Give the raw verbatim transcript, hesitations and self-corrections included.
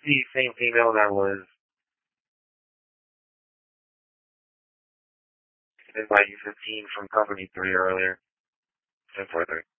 the same female that was hit by U fifteen from Company three earlier? ten forty-three.